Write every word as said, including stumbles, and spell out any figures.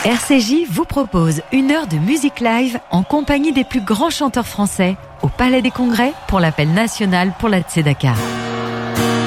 R C J vous propose une heure de musique live en compagnie des plus grands chanteurs français au Palais des Congrès pour l'appel national pour la Tzedaka.